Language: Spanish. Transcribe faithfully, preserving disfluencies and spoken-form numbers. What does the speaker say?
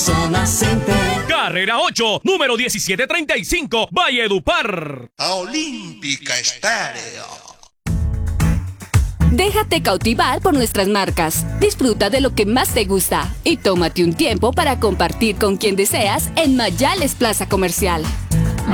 Zona Center. Carrera ocho, número diecisiete treinta y cinco, Valledupar. A Olímpica Estéreo. Déjate cautivar por nuestras marcas. Disfruta de lo que más te gusta y tómate un tiempo para compartir con quien deseas en Mayales Plaza Comercial.